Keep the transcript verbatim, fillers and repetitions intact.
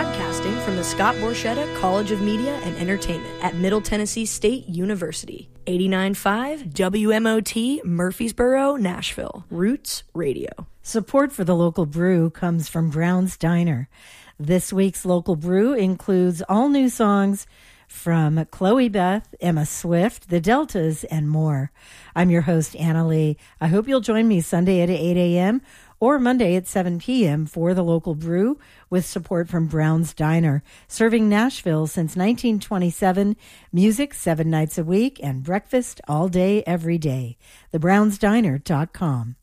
Broadcasting from the Scott Borchetta College of Media and Entertainment at Middle Tennessee State University. eighty-nine point five W M O T, Murfreesboro, Nashville. Roots Radio. Support for the local brew comes from Brown's Diner. This week's local brew includes all new songs from Chloe Beth, Emma Swift, The Deltas, and more. I'm your host, Anna Lee. I hope you'll join me Sunday at eight a.m. or Monday at seven p.m. for the local brew with support from Brown's Diner, serving Nashville since nineteen twenty-seven, music seven nights a week, and breakfast all day, every day. the browns diner dot com.